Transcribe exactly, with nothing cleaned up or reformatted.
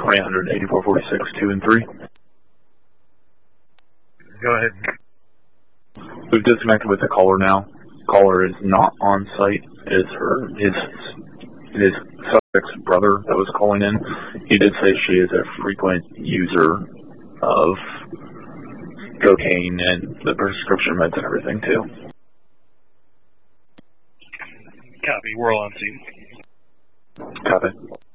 twenty hundred, eighty-four forty-six, two and three. Go ahead. We've disconnected with the caller now. Caller is not on site. It is her, his, his suspect's brother that was calling in. He did say she is a frequent user of cocaine and the prescription meds and everything too. Copy. We're all on scene. Copy.